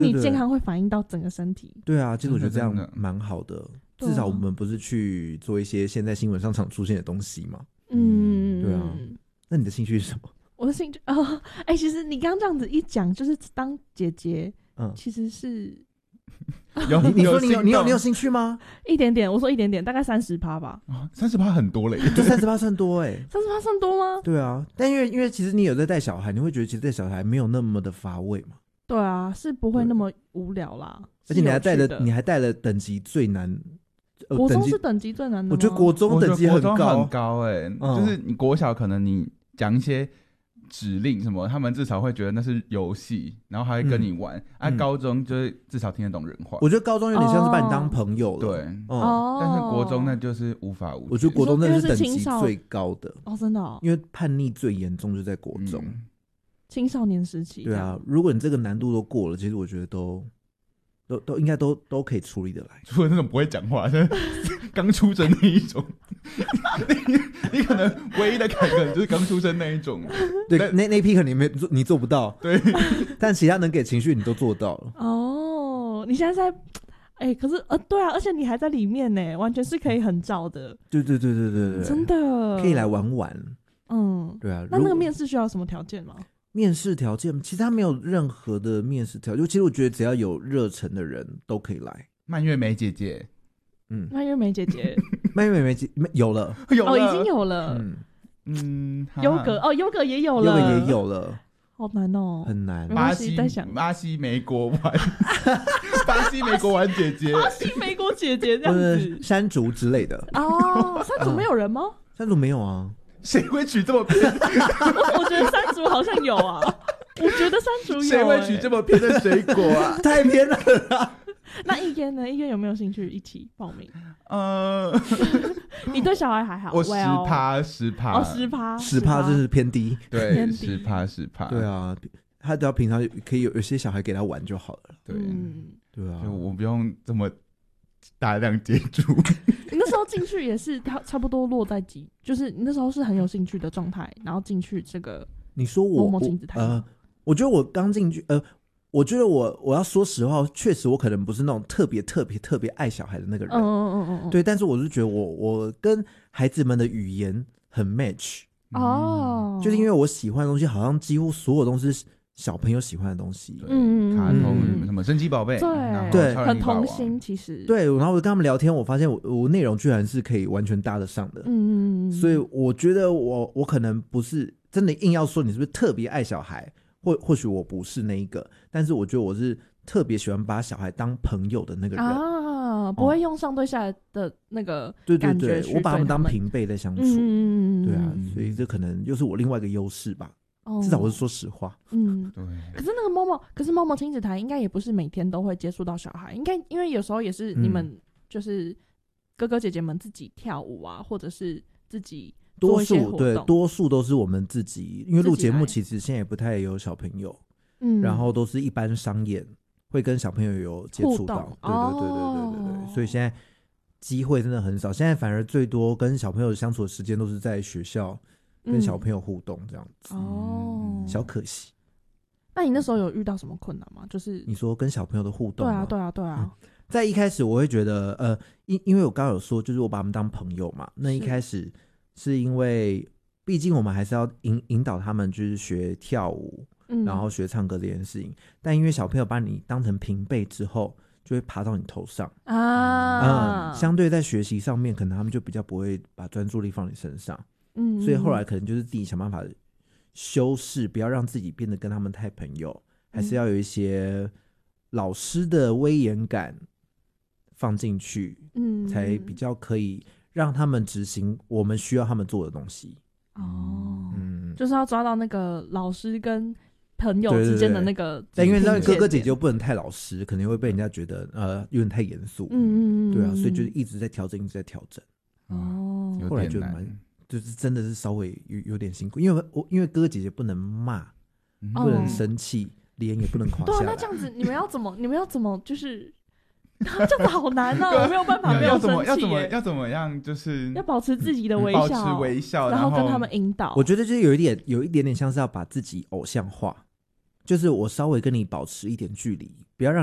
你健康会反映到整个身体。 对啊，其实我觉得这样蛮好的，至少我们不是去做一些现在新闻上常出现的东西嘛。对啊。那你的兴趣是什么？ 我的兴趣其实你刚刚这样子一讲，就是当姐姐，其实是你说你有兴趣吗？ 一点点，我说一点点，大概30%吧。 30%很多了耶， 就30%算多哎 ，30%算多吗？ 对啊，但因为其实你有在带小孩，你会觉得其实带小孩没有那么的乏味嘛。 对啊，是不会那么无聊啦。 而且你还带了等级最难。 国中是等级最难的吗？ 我觉得国中等级很高就是你国小可能你讲一些指令什么，他们至少会觉得那是游戏，然后还会跟你玩。高中就是至少听得懂人话。 我觉得高中有点像是把你当朋友了。 对，但是国中那就是无法无天。 我觉得国中那是等级最高的真的因为叛逆最严重就在国中。 青少年时期。 对啊，如果你这个难度都过了，其实我觉得都应该都可以处理得来， 除了那种不会讲话刚出生那一种你可能唯一的坎可能就是刚出生那一种。 对，那批可能你做不到， 对， 但其他能给情绪你都做到了。 你现在在可是对啊，而且你还在里面呢，完全是可以很照的。 对， 真的可以来玩玩。对啊。 那个面试需要什么条件吗？ 面试条件其实他没有任何的面试条件，其实我觉得只要有热忱的人都可以来。 蔓越莓姐姐， 蔓越莓姐姐蔓越莓姐有了已经有了。优格也有了，好难哦， 很难。 巴西美国玩巴西美国玩姐姐， 巴西美国姐姐这样子， 山竹之类的。 山竹没有人吗？ 山竹没有啊。 谁会取这么偏？ 我觉得山竹好像有啊，我觉得山竹有。 谁会取这么偏的水果啊？ 太偏了啦。 那一烟呢？一烟有没有兴趣一起报名？你对小孩还好？ 我10% 就是偏低。 对，10%。 对啊，他只要平常可以有些小孩给他玩就好了。对啊， 就我不用这么大量接触。 你那时候进去也是差不多落在就是你那时候是很有兴趣的状态，然后进去这个。 你说我我觉得我刚进去我觉得我要说实话，确实我可能不是那种特别爱小孩的那个人。对，但是我是觉得我跟孩子们的语言很 match。就是因为我喜欢的东西好像几乎所有东西是小朋友喜欢的东西。 卡通什么神奇宝贝， 对，很童心其实。 对，然后我跟他们聊天，我发现我内容居然是可以完全搭得上的。所以我觉得我可能不是真的硬要说你是不是特别爱小孩，或许我不是那一个，但是我觉得我是特别喜欢把小孩当朋友的那个人。 不会用上对下来的那个感觉。对，我把他们当平辈在相处。对啊，所以这可能又是我另外一个优势吧。至少我是说实话。 对。 可是那个猫猫亲子台应该也不是每天都会接触到小孩，应该因为有时候也是你们就是哥哥姐姐们自己跳舞啊，或者是自己做一些活动。 多数都是我们自己，因为录节目其实现在也不太有小朋友。然后都是一般商演会跟小朋友有接触到。对，所以现在机会真的很少，现在反而最多跟小朋友相处的时间都是在学校跟小朋友互动这样子。小可惜。 那你那时候有遇到什么困难吗？就是你说跟小朋友的互动吗？ 对啊。 在一开始我会觉得因为我刚刚有说就是我把他们当朋友嘛，那一开始是因为毕竟我们还是要引导他们就是学跳舞，然后学唱歌这件事情。但因为小朋友把你当成平辈之后，就会爬到你头上相对在学习上面可能他们就比较不会把专注力放你身上。所以后来可能就是自己想办法修饰，不要让自己变得跟他们太朋友，还是要有一些老师的威严感放进去，才比较可以让他们执行我们需要他们做的东西。 就是要抓到那个老师跟朋友之间的那个。 但因为那哥哥姐姐又不能太老实，可能会被人家觉得有点太严肃。对啊，所以就是一直在调整。后来就就是真的是稍微有点辛苦，因为哥哥姐姐不能骂，不能生气，脸也不能垮下来。 对啊，那这样子你们要怎么就是这样子好难哦，我没有办法没有生气。 要怎么样，就是要保持自己的微笑， 保持微笑， 然后跟他们引导。 我觉得就是有一点点像是要把自己偶像化。 就是我稍微跟你保持一点距离，不要让